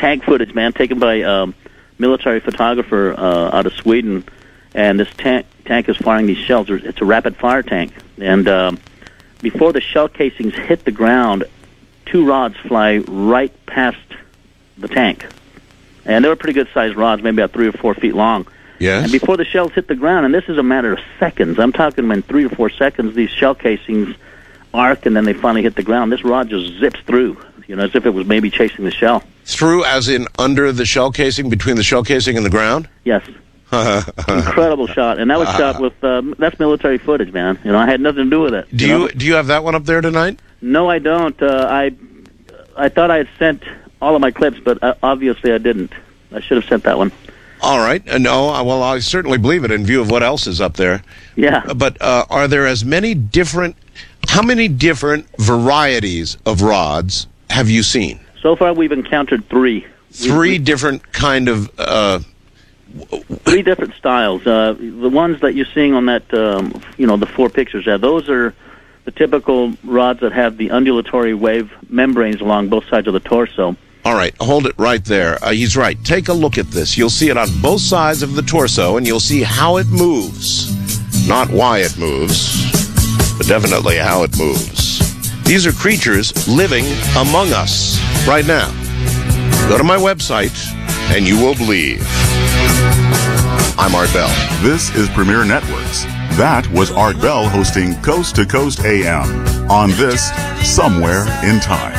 tank footage, man, taken by military photographer out of Sweden, and this tank is firing these shells. It's a rapid-fire tank, and before the shell casings hit the ground, 2 rods fly right past the tank. And they were pretty good-sized rods, maybe about 3 or 4 feet long. Yes. And before the shells hit the ground, and this is a matter of seconds, I'm talking in 3 or 4 seconds, these shell casings arc, and then they finally hit the ground. This rod just zips through, as if it was maybe chasing the shell. Through as in under the shell casing, between the shell casing and the ground? Yes. Incredible shot. And that was shot with, that's military footage, man. I had nothing to do with it. Do you have that one up there tonight? No, I don't. I thought I had sent all of my clips, but obviously I didn't. I should have sent that one. All right. No, well, I certainly believe it in view of what else is up there. Yeah. But are there how many different varieties of rods have you seen? So far, we've encountered 3. 3 different kind of... 3 different styles. The ones that you're seeing on that, the 4 pictures there, those are the typical rods that have the undulatory wave membranes along both sides of the torso. All right, hold it right there. He's right. Take a look at this. You'll see it on both sides of the torso, and you'll see how it moves. Not why it moves, but definitely how it moves. These are creatures living among us right now. Go to my website, and you will believe. I'm Art Bell. This is Premier Networks. That was Art Bell hosting Coast to Coast AM on this Somewhere in Time.